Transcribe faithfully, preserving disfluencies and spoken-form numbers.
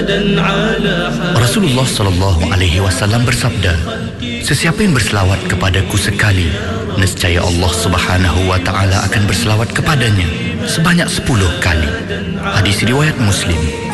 Rasulullah sallallahu alaihi wasallam bersabda, sesiapa yang berselawat kepadaku sekali, nescaya Allah Subhanahu wa taala akan berselawat kepadanya sebanyak sepuluh kali. Hadis riwayat Muslim.